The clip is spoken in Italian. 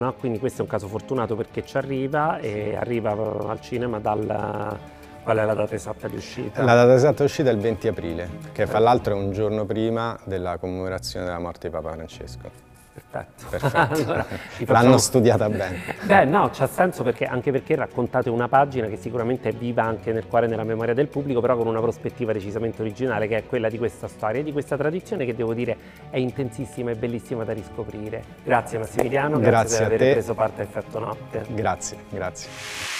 no? Quindi questo è un caso fortunato perché ci arriva e arriva al cinema dal... Qual è la data esatta di uscita? La data esatta di uscita è il 20 aprile, che fra l'altro è un giorno prima della commemorazione della morte di Papa Francesco. Perfetto. Perfetto. Allora, L'hanno studiata bene. Beh, no, c'ha senso perché anche perché raccontate una pagina che sicuramente è viva anche nel cuore e nella memoria del pubblico, però con una prospettiva decisamente originale, che è quella di questa storia e di questa tradizione che devo dire è intensissima e bellissima da riscoprire. Grazie Massimiliano, grazie per Grazie a aver te. preso parte a Effetto Notte. Grazie, grazie.